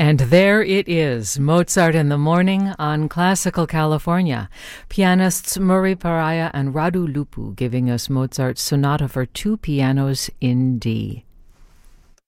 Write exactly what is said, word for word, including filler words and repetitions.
And there it is, Mozart in the Morning on Classical California. Pianists Murray Pariah and Radu Lupu giving us Mozart's Sonata for Two Pianos in D.